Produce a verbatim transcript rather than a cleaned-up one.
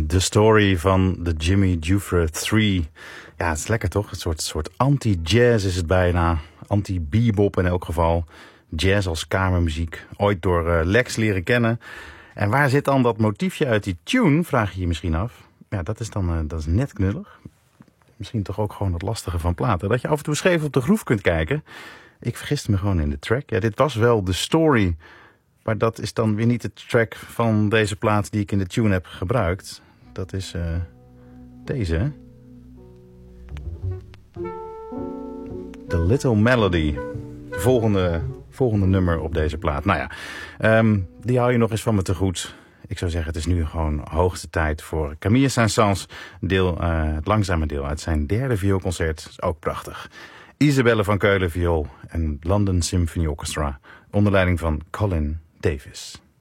The Story van de Jimmy Giuffre drie. Ja, het is lekker toch? Een soort, soort anti-jazz is het bijna. Anti-bebop in elk geval. Jazz als kamermuziek. Ooit door uh, Lex leren kennen. En waar zit dan dat motiefje uit die tune, vraag je je misschien af. Ja, dat is dan uh, dat is net knullig. Misschien toch ook gewoon het lastige van platen. Dat je af en toe scheef op de groef kunt kijken. Ik vergiste me gewoon in de track. Ja, dit was wel The Story. Maar dat is dan weer niet de track van deze plaat die ik in de tune heb gebruikt. Dat is uh, deze. The Little Melody. De volgende, volgende nummer op deze plaat. Nou ja, um, die hou je nog eens van me te goed. Ik zou zeggen, het is nu gewoon hoogste tijd voor Camille Saint-Saëns. Deel, uh, het langzame deel uit zijn derde vioolconcert. Is ook prachtig. Isabelle van Keulen viool en London Symphony Orchestra. Onder leiding van Colin Davis.